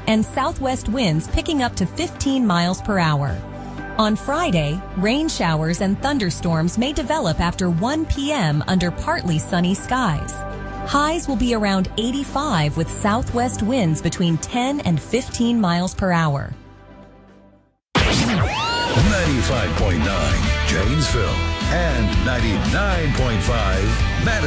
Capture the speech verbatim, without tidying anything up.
and southwest winds picking up to fifteen miles per hour. On Friday, rain showers and thunderstorms may develop after one p.m. under partly sunny skies. Highs will be around eighty-five with southwest winds between ten and fifteen miles per hour. ninety-five point nine Janesville and ninety-nine point five Madison.